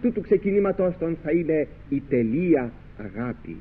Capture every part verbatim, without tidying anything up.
αυτού του ξεκινήματος των θα είναι η τελεία αγάπη.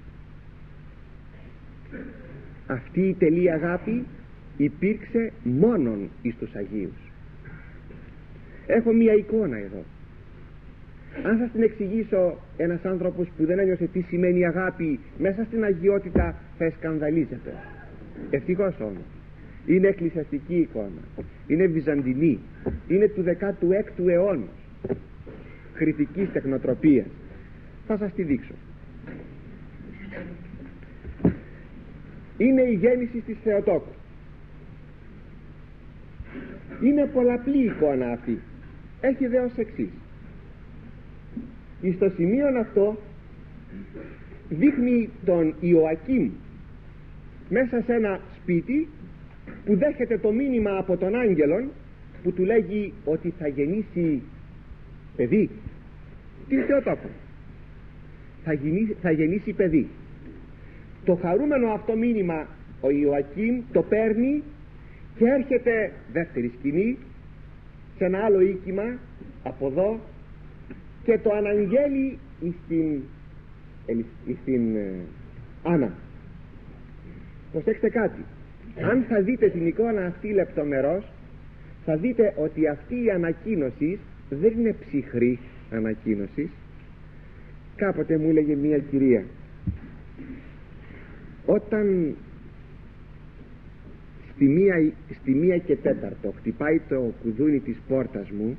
Αυτή η τελεία αγάπη υπήρξε μόνον εις τους Αγίους. Έχω μία εικόνα εδώ. Αν σας την εξηγήσω, ένας άνθρωπος που δεν ένιωσε τι σημαίνει αγάπη μέσα στην αγιότητα θα σκανδαλίζεται. Ευτυχώς όμως είναι εκκλησιαστική εικόνα, είναι βυζαντινή, είναι του δεκάτου έκτου αιώνα, χρητικής τεχνοτροπίας. Θα σας τη δείξω. Είναι η γέννηση της Θεοτόκου. Είναι πολλαπλή εικόνα αυτή. Έχει δε ως εξής. Στο σημείο αυτό δείχνει τον Ιωακήμ μέσα σε ένα σπίτι που δέχεται το μήνυμα από τον άγγελον που του λέγει ότι θα γεννήσει παιδί, την Θεοτόκο. Θα γεννήσει, θα γεννήσει παιδί. Το χαρούμενο αυτό μήνυμα ο Ιωακήμ το παίρνει και έρχεται δεύτερη σκηνή σε ένα άλλο οίκημα από εδώ και το αναγγέλει στην, στην ε, Άννα. Προσέξτε κάτι. Αν θα δείτε την εικόνα αυτή λεπτομερώς, θα δείτε ότι αυτή η ανακοίνωση δεν είναι ψυχρή ανακοίνωση. Κάποτε μου έλεγε μια κυρία, όταν στη μία, στη μία και τέταρτο χτυπάει το κουδούνι της πόρτας μου,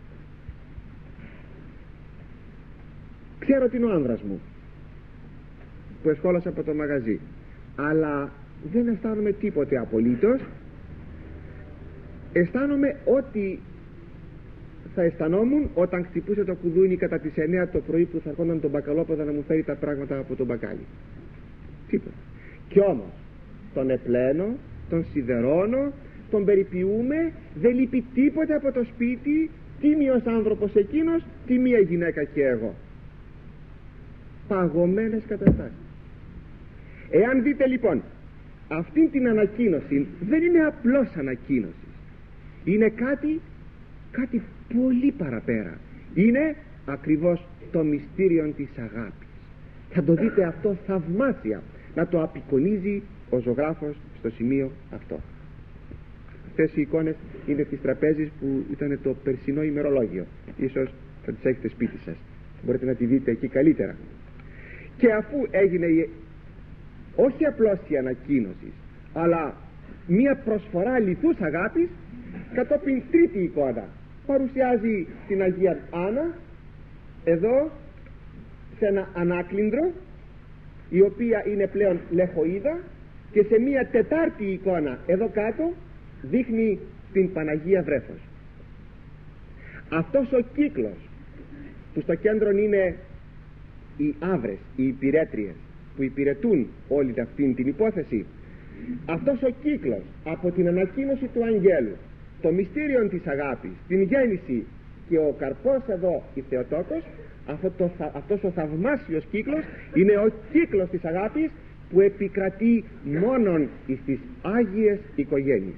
ξέρω ότι είναι ο άνδρας μου που εσχόλασε από το μαγαζί, αλλά δεν αισθάνομαι τίποτε απολύτως. Αισθάνομαι ότι θα αισθανόμουν όταν χτυπούσε το κουδούνι κατά τις εννιά το πρωί που θα έρχονταν τον μπακαλόπεδα να μου φέρει τα πράγματα από τον μπακάλι. Τίποτα. Κι όμως τον επλένω, τον σιδερώνω, τον περιποιούμε, δεν λείπει τίποτε από το σπίτι, τίμιος άνθρωπος εκείνος, τιμία γυναίκα και εγώ. Παγωμένες καταστάσεις. Εάν δείτε λοιπόν αυτή την ανακοίνωση, δεν είναι απλώς ανακοίνωση, είναι κάτι κάτι πολύ παραπέρα. Είναι ακριβώς το μυστήριο της αγάπης. Θα το δείτε αυτό θαυμάσια να το απεικονίζει ο ζωγράφος στο σημείο αυτό. Αυτές οι εικόνες είναι της τραπέζης που ήταν το περσινό ημερολόγιο. Ίσως θα τις έχετε σπίτι σας, μπορείτε να τη δείτε εκεί καλύτερα. Και αφού έγινε η, όχι απλώς η ανακοίνωση, αλλά μία προσφορά αληθούς αγάπης, κατόπιν τρίτη εικόνα παρουσιάζει την Αγία Άννα εδώ σε ένα ανάκλυντρο, η οποία είναι πλέον λεχοίδα, και σε μία τετάρτη εικόνα εδώ κάτω δείχνει την Παναγία Βρέφος. Αυτός ο κύκλος που στο κέντρο είναι οι άβρες, οι υπηρέτριες που υπηρετούν όλη αυτή την υπόθεση, αυτός ο κύκλος από την ανακοίνωση του αγγέλου, το μυστήριο της αγάπης, την γέννηση και ο καρπός εδώ η Θεοτόκος, αυτό το, αυτός ο θαυμάσιος κύκλος είναι ο κύκλος της αγάπης που επικρατεί μόνον στις Άγιες οικογένειες.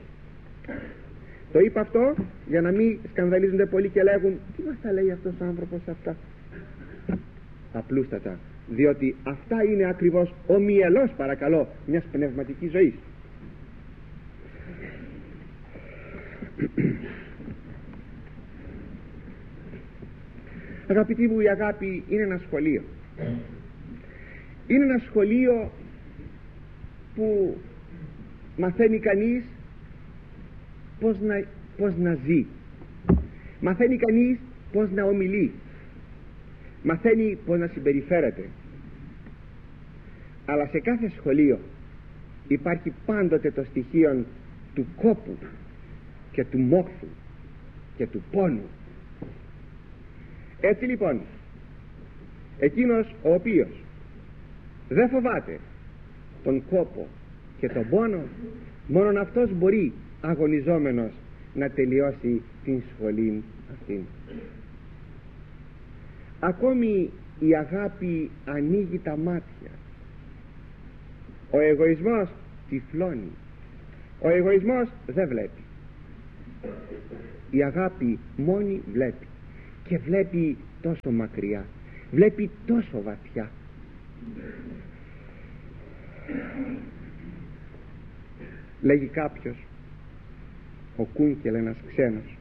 Το είπα αυτό για να μην σκανδαλίζονται πολλοί και λέγουν τι μας τα λέει αυτός ο άνθρωπος αυτά. Απλούστατα, διότι αυτά είναι ακριβώς ο μυελός, παρακαλώ, μιας πνευματικής ζωής. Αγαπητοί μου, η αγάπη είναι ένα σχολείο. Είναι ένα σχολείο που μαθαίνει κανείς πώς να, πώς να ζει, μαθαίνει κανείς πώς να ομιλεί, μαθαίνει πώς να συμπεριφέρεται. Αλλά σε κάθε σχολείο υπάρχει πάντοτε το στοιχείο του κόπου και του μόχθου και του πόνου. Έτσι λοιπόν, εκείνος ο οποίος δεν φοβάται τον κόπο και τον πόνο, μόνον αυτός μπορεί αγωνιζόμενος να τελειώσει την σχολή αυτή. Ακόμη η αγάπη ανοίγει τα μάτια. Ο εγωισμός τυφλώνει. Ο εγωισμός δεν βλέπει. Η αγάπη μόνη βλέπει, και βλέπει τόσο μακριά, βλέπει τόσο βαθιά. Λέγει κάποιος, ο Κούνκελ, ένας ξένος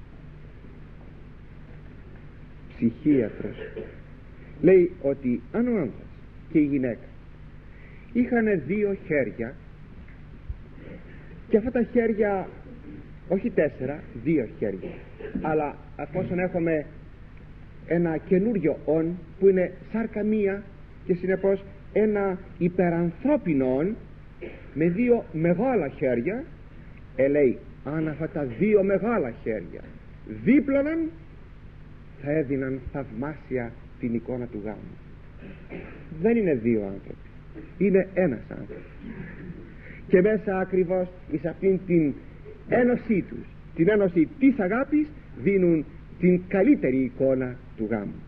ψυχίατρος, λέει ότι αν ο άνδρας και η γυναίκα είχαν δύο χέρια και αυτά τα χέρια, όχι τέσσερα, δύο χέρια, αλλά εφόσον έχουμε ένα καινούριο όν που είναι σάρκα μία και συνεπώς ένα υπερανθρώπινο όν με δύο μεγάλα χέρια, ε, λέει, αν αυτά τα δύο μεγάλα χέρια δίπλωναν, θα έδιναν θαυμάσια την εικόνα του γάμου. Δεν είναι δύο άνθρωποι, είναι ένας άνθρωπος, και μέσα ακριβώς εις αυτήν την ένωσή τους, την ένωση της αγάπης, δίνουν την καλύτερη εικόνα του γάμου.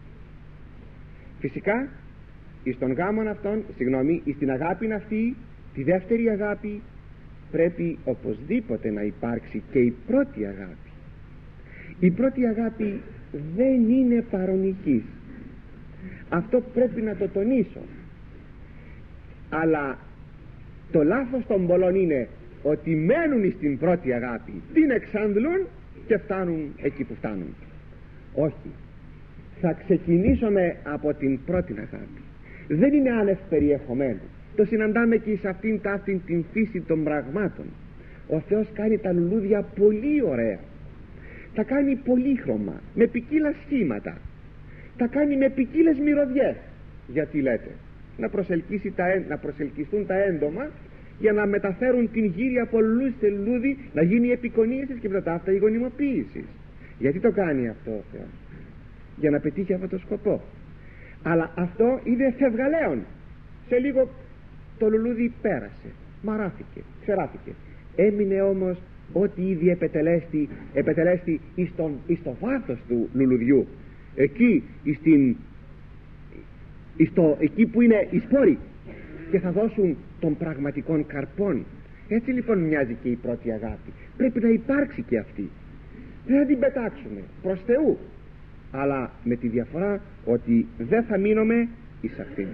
Φυσικά εις τον γάμον αυτόν, συγγνώμη, εις την αγάπη αυτή, τη δεύτερη αγάπη, πρέπει οπωσδήποτε να υπάρξει και η πρώτη αγάπη. Η πρώτη αγάπη δεν είναι παρονικής, αυτό πρέπει να το τονίσω. Αλλά το λάθος των πολλών είναι ότι μένουν στην πρώτη αγάπη, την εξαντλούν και φτάνουν εκεί που φτάνουν. Όχι, θα ξεκινήσουμε από την πρώτη αγάπη. Δεν είναι άνευ περιεχομένου, το συναντάμε και σε αυτήν ταύτην την φύση των πραγμάτων. Ο Θεός κάνει τα λουλούδια πολύ ωραία, τα κάνει πολύχρωμα, με ποικίλα σχήματα, τα κάνει με ποικίλες μυρωδιές. Γιατί λέτε? Να, προσελκύσει τα, να προσελκυστούν τα έντομα, για να μεταφέρουν την γύρια από λουλούδι σε λουλούδι, να γίνει επικονίαση και μετά αυτά η γονιμοποίηση. Γιατί το κάνει αυτό ο Θεός? Για να πετύχει αυτό το σκοπό. Αλλά αυτό είναι φευγαλέον. Σε λίγο το λουλούδι πέρασε, μαράθηκε, ξεράθηκε. Έμεινε όμως ό,τι ήδη επετελέστη, επετελέστη εις, τον, εις το βάθος του λουλουδιού, εκεί, εις την, εις το, εκεί που είναι οι σπόροι και θα δώσουν των πραγματικών καρπών. Έτσι λοιπόν μοιάζει και η πρώτη αγάπη. Πρέπει να υπάρξει και αυτή, δεν θα την πετάξουμε προς Θεού, αλλά με τη διαφορά ότι δεν θα μείνουμε εις αυτήν.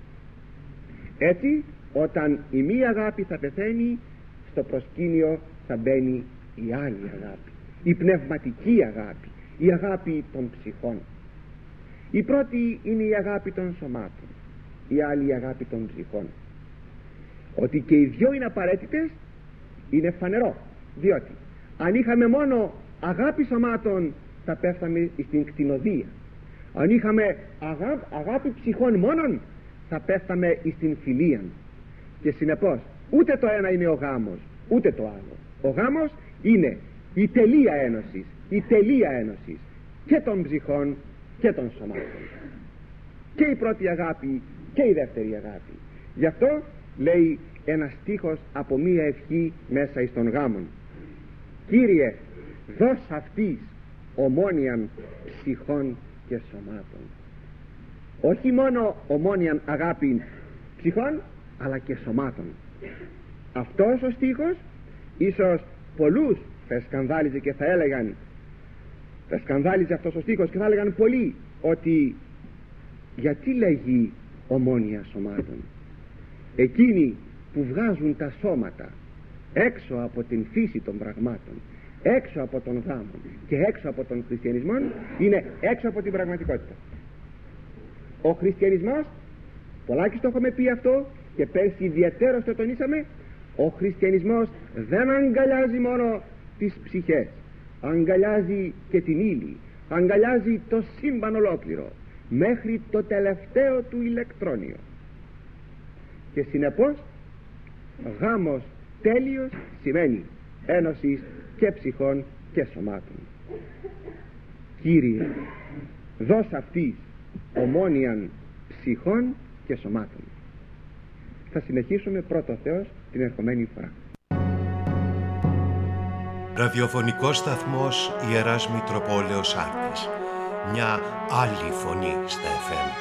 Έτσι όταν η μία αγάπη θα πεθαίνει, στο προσκήνιο θα μπαίνει η άλλη αγάπη, η πνευματική αγάπη, η αγάπη των ψυχών. Η πρώτη είναι η αγάπη των σωμάτων, η άλλη η αγάπη των ψυχών. Ότι και οι δυο είναι απαραίτητες είναι φανερό, διότι αν είχαμε μόνο αγάπη σωμάτων θα πέφταμε στην κτηνοδία. Αν είχαμε αγά, αγάπη ψυχών μόνον θα πέφταμε στην φιλία. Και συνεπώς ούτε το ένα είναι ο γάμος ούτε το άλλο. Ο γάμος είναι η τελεία ένωσης, η τελεία ένωσης και των ψυχών και των σωμάτων. Και η πρώτη αγάπη και η δεύτερη αγάπη. Γι' αυτό λέει ένα στίχος από μία ευχή μέσα εις των γάμων: Κύριε, δώσ' αυτής ομόνιαν ψυχών και σωμάτων. Όχι μόνο ομόνιαν αγάπη ψυχών, αλλά και σωμάτων. Αυτός ο στίχος ίσως πολλούς θα σκανδάλιζε και θα έλεγαν, θα σκανδάλιζε αυτός ο στίχος και θα έλεγαν πολλοί ότι γιατί λέγει ομόνια σωμάτων? Εκείνοι που βγάζουν τα σώματα έξω από την φύση των πραγμάτων, έξω από τον γάμο και έξω από τον χριστιανισμό, είναι έξω από την πραγματικότητα. Ο χριστιανισμός, πολλάκι το έχουμε πει αυτό και πέρσι ιδιαιτέρως το τονίσαμε, ο χριστιανισμός δεν αγκαλιάζει μόνο τις ψυχές, αγκαλιάζει και την ύλη, αγκαλιάζει το σύμπαν ολόκληρο μέχρι το τελευταίο του ηλεκτρόνιο. Και συνεπώς γάμος τέλειος σημαίνει ένωση και ψυχών και σωμάτων. Κύριε, δώσ' αυτής ομόνιαν ψυχών και σωμάτων. Θα συνεχίσουμε πρώτο Θεός την ερχομένη φορά. Ραδιοφωνικός σταθμός Ιεράς Μητροπόλεως Άρτης. Μια άλλη φωνή στα εφ εμ.